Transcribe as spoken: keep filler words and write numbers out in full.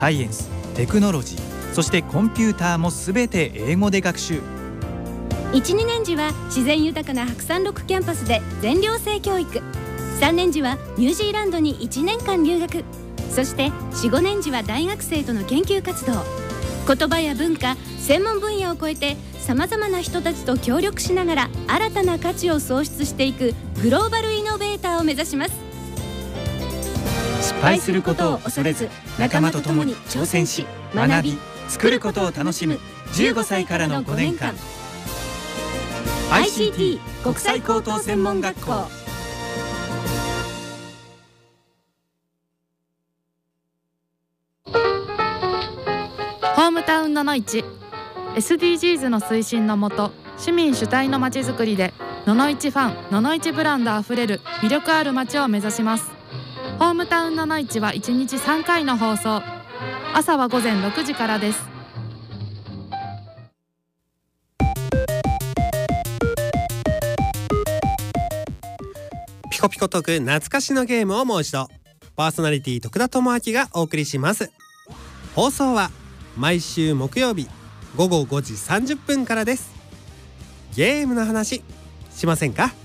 サイエンス、テクノロジー、そしてコンピューターもすべて英語で学習。 いち、にねん時は自然豊かな白山六キャンパスで全寮制教育。さんねん時はニュージーランドにいちねんかん留学。そしてよん、ごねん時は大学生との研究活動。言葉や文化、専門分野を超えてさまざまな人たちと協力しながら新たな価値を創出していくグローバルイノベーターを目指します。 失敗することを恐れず、仲間と共に挑戦し、学び、作ることを楽しむじゅうごさいからのごねんかん。 アイシーティー 国際高等専門学校。 ホームタウンののいち エスディージーズ の推進のもと、市民主体のまちづくりでののいちファン、ののいちブランドあふれる魅力ある街を目指します。ホームタウンののいちはいちにちさんかいの放送。朝はごぜんろくじからです。 ピコピコトーク懐かしのゲームをもう一度。パーソナリティ徳田智明がお送りします。放送は毎週木曜日ごごごじさんじゅっぷんからです。ゲームの話しませんか？